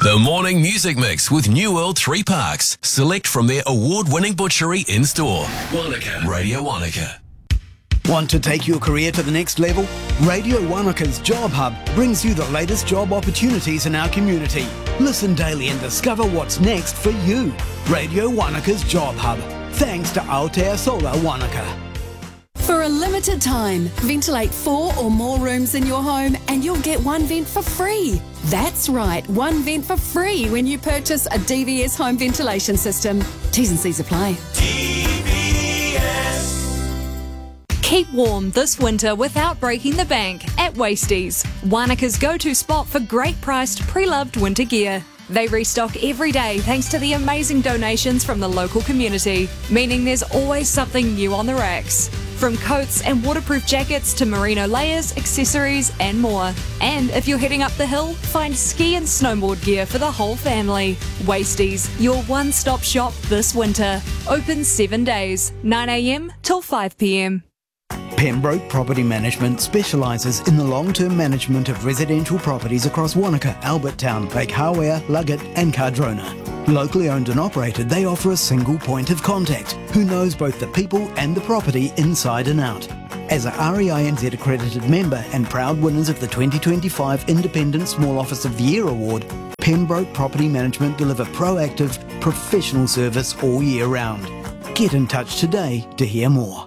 The Morning Music Mix with New World 3 Parks. Select from their award-winning butchery in-store. Wanaka. Radio Wanaka. Want to take your career to the next level? Radio Wanaka's Job Hub brings you the latest job opportunities in our community. Listen daily and discover what's next for you. Radio Wanaka's Job Hub. Thanks to Aotea Solar Wanaka. For a limited time, ventilate 4 or more rooms in your home and you'll get one vent for free. That's right, one vent for free when you purchase a DVS home ventilation system. T's and C's apply. Keep warm this winter without breaking the bank at Wasties, Wanaka's go-to spot for great priced pre-loved winter gear. They restock every day thanks to the amazing donations from the local community, meaning there's always something new on the racks. From coats and waterproof jackets to merino layers, accessories and more. And if you're heading up the hill, find ski and snowboard gear for the whole family. Wasties, your one-stop shop this winter. Open 7 days, 9 a.m. till 5 p.m. Pembroke Property Management specialises in the long-term management of residential properties across Wanaka, Albert Town, Lake Hawea, Luggett and Cardrona. Locally owned and operated, they offer a single point of contact who knows both the people and the property inside and out. As a REINZ accredited member and proud winners of the 2025 Independent Small Office of the Year Award, Pembroke Property Management deliver proactive, professional service all year round. Get in touch today to hear more.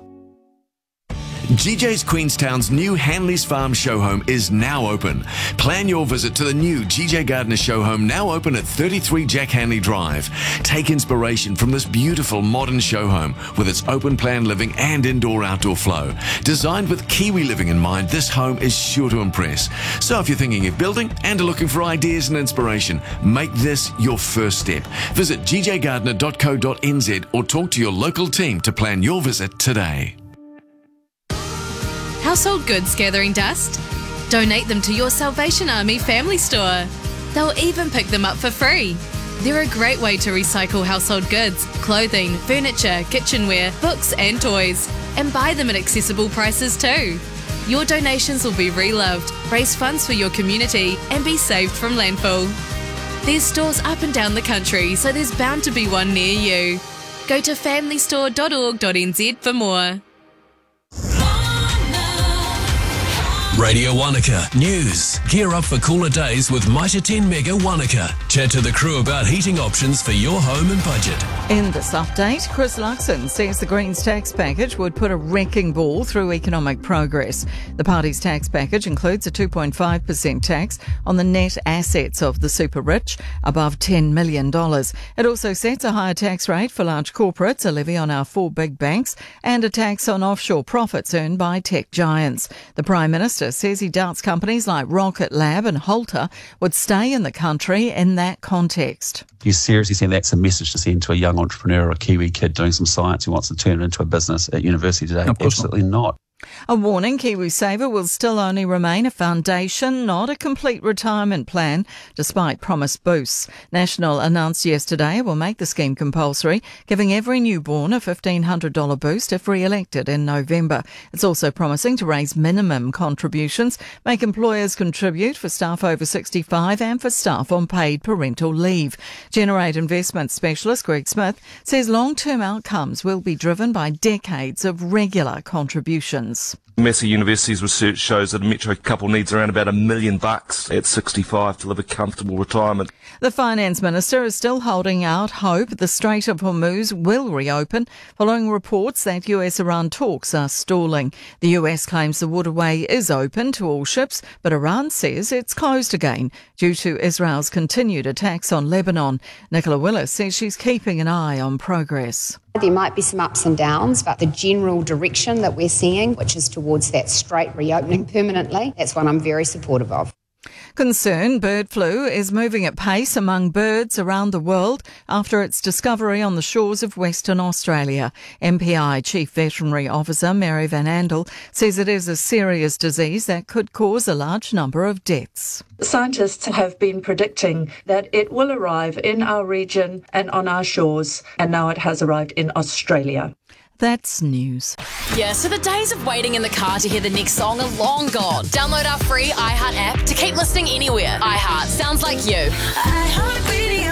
GJ's Queenstown's new Hanley's Farm show home is now open. Plan your visit to the new GJ Gardner show home, now open at 33 Jack Hanley Drive. Take inspiration from this beautiful modern show home with its open plan living and indoor-outdoor flow. Designed with Kiwi living in mind, this home is sure to impress. So if you're thinking of building and are looking for ideas and inspiration, make this your first step. Visit gjgardner.co.nz or talk to your local team to plan your visit today. Household goods gathering dust? Donate them to your Salvation Army family store. They'll even pick them up for free. They're a great way to recycle household goods, clothing, furniture, kitchenware, books and toys, and buy them at accessible prices too. Your donations will be reloved, raise funds for your community and be saved from landfill. There's stores up and down the country, so there's bound to be one near you. Go to familystore.org.nz for more. Radio Wanaka News. Gear up for cooler days with Mitre 10 Mega Wanaka. Chat to the crew about heating options for your home and budget. In this update, Chris Luxon says the Greens tax package would put a wrecking ball through economic progress. The party's tax package includes a 2.5% tax on the net assets of the super rich, above $10 million. It also sets a higher tax rate for large corporates, a levy on our 4 big banks, and a tax on offshore profits earned by tech giants. The Prime Minister says he doubts companies like Rocket Lab and Holter would stay in the country in that context. Do you seriously think that's a message to send to a young entrepreneur or a Kiwi kid doing some science who wants to turn it into a business at university today? Absolutely not. A warning, KiwiSaver will still only remain a foundation, not a complete retirement plan, despite promised boosts. National announced yesterday it will make the scheme compulsory, giving every newborn a $1,500 boost if re-elected in November. It's also promising to raise minimum contributions, make employers contribute for staff over 65 and for staff on paid parental leave. Generate investment specialist Greg Smith says long-term outcomes will be driven by decades of regular contributions. Massey University's research shows that a metro couple needs around about $1 million at 65 to live a comfortable retirement. The Finance Minister is still holding out hope the Strait of Hormuz will reopen following reports that US-Iran talks are stalling. The US claims the waterway is open to all ships, but Iran says it's closed again due to Israel's continued attacks on Lebanon. Nicola Willis says she's keeping an eye on progress. There might be some ups and downs, but the general direction that we're seeing, which is towards that strait reopening permanently, that's one I'm very supportive of. Concern bird flu is moving at pace among birds around the world after its discovery on the shores of Western Australia. MPI Chief Veterinary Officer Mary Van Andel says it is a serious disease that could cause a large number of deaths. Scientists have been predicting that it will arrive in our region and on our shores, and now it has arrived in Australia. That's news. Yeah, so the days of waiting in the car to hear the next song are long gone. Download our free iHeart app to keep listening anywhere. iHeart sounds like you. iHeart Radio.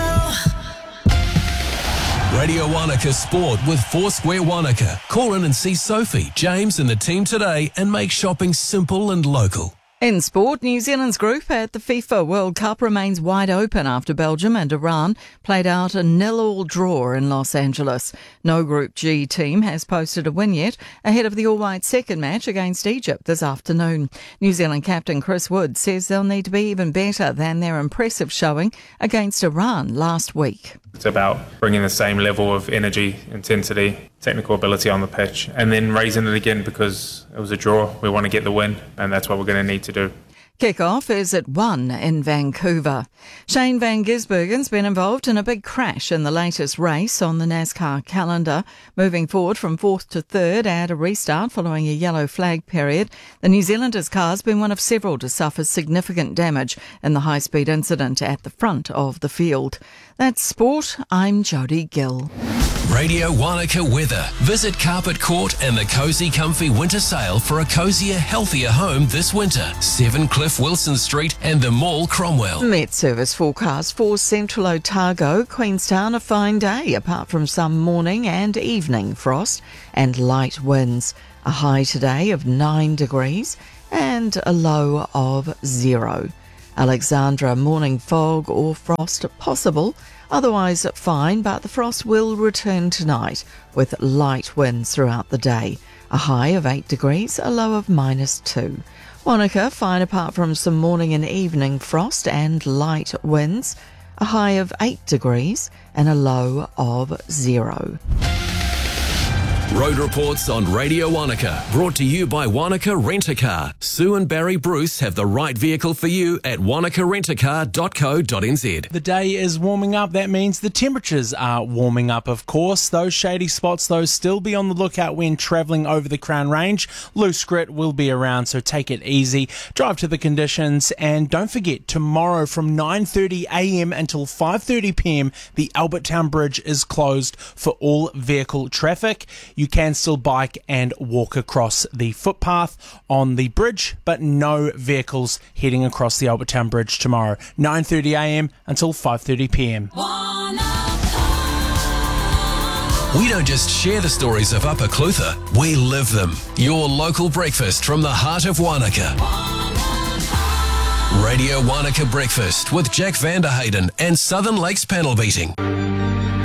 Radio Wanaka Sport with Foursquare Wanaka. Call in and see Sophie, James and the team today and make shopping simple and local. In sport, New Zealand's group at the FIFA World Cup remains wide open after Belgium and Iran played out a 0-0 draw in Los Angeles. No Group G team has posted a win yet, ahead of the All-White second match against Egypt this afternoon. New Zealand captain Chris Wood says they'll need to be even better than their impressive showing against Iran last week. It's about bringing the same level of energy, intensity, technical ability on the pitch, and then raising it again because it was a draw. We want to get the win, and that's what we're going to need to do. Kick-off is at 1 in Vancouver. Shane Van Gisbergen's been involved in a big crash in the latest race on the NASCAR calendar, moving forward from 4th to 3rd at a restart following a yellow flag period. The New Zealander's car's been one of several to suffer significant damage in the high-speed incident at the front of the field. That's sport. I'm Jodie Gill. Radio Wanaka weather. Visit Carpet Court and the Cosy Comfy Winter Sale for a cosier, healthier home this winter. 7 Cliff Wilson Street and the Mall Cromwell. Met Service forecast for Central Otago, Queenstown, a fine day apart from some morning and evening frost and light winds. A high today of 9 degrees and a low of 0. Alexandra, morning fog or frost possible. Otherwise fine, but the frost will return tonight with light winds throughout the day. A high of 8 degrees, a low of -2. Wanaka, fine apart from some morning and evening frost and light winds. A high of 8 degrees and a low of 0. Road reports on Radio Wanaka, brought to you by Wanaka Rent-A-Car. Sue and Barry Bruce have the right vehicle for you at wanakarentacar.co.nz. The day is warming up. That means the temperatures are warming up, of course. Those shady spots, though, still be on the lookout when travelling over the Crown Range. Loose grit will be around, so take it easy. Drive to the conditions, and don't forget, tomorrow from 9:30 a.m. until 5:30 p.m, the Albertown Bridge is closed for all vehicle traffic. You can still bike and walk across the footpath on the bridge, but no vehicles heading across the Albertown Bridge tomorrow, 9:30 a.m. until 5:30 p.m. We don't just share the stories of Upper Clutha, we live them. Your local breakfast from the heart of Wanaka. Radio Wanaka Breakfast with Jack Vanderhayden and Southern Lakes Panel Beating.